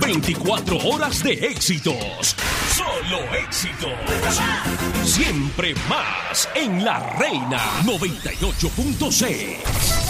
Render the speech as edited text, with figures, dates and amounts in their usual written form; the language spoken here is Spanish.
24 horas de éxitos. Solo éxitos. Siempre más en La Reina 98.6.